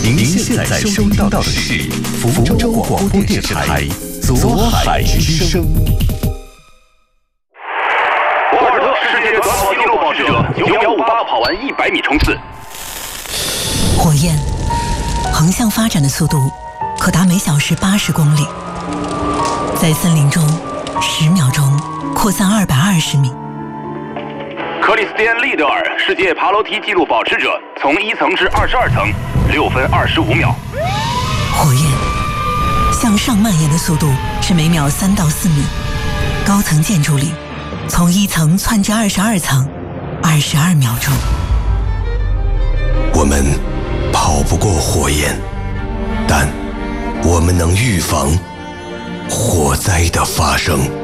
您现在收听到的是福州广播电视台左海之声。 博尔特世界短跑纪录保持者9158跑完100米冲刺。 火焰横向发展的速度可达每小时80公里，在森林中10秒钟扩散220米。 克里斯蒂安·利德尔世界爬楼梯纪录保持者，从1层至22层6分25秒。 火焰向上蔓延的速度是每秒3到4米，高层建筑里从1层窜至22层22秒钟。 我们跑不过火焰，但我们能预防火灾的发生。